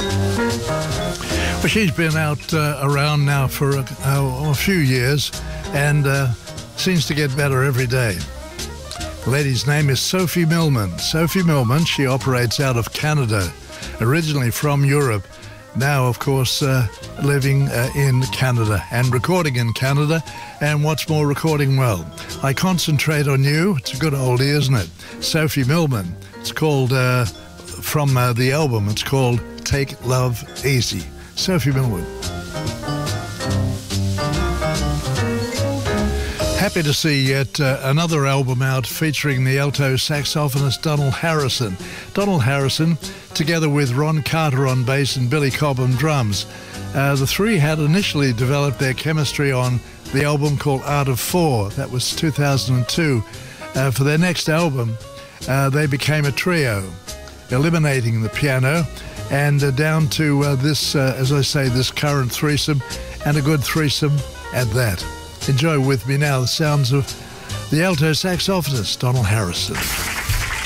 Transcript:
Well, she's been out around now for a few years and seems to get better every day. The lady's name is Sophie Millman. Sophie Millman, she operates out of Canada, originally from Europe. Now, of course, living in Canada and recording in Canada, and what's more, recording well. I Concentrate on You. It's a good oldie, isn't it? Sophie Millman. It's called, from the album, it's called Take Love Easy. Sophie Millman. Happy to see yet another album out featuring the alto saxophonist Donald Harrison. Donald Harrison, together with Ron Carter on bass and Billy Cobb on drums. The three had initially developed their chemistry on the album called Art of Four. That was 2002. For their next album, they became a trio, eliminating the piano and down to this, as I say, this current threesome, and a good threesome at that. Enjoy with me now the sounds of the alto saxophonist Donald Harrison.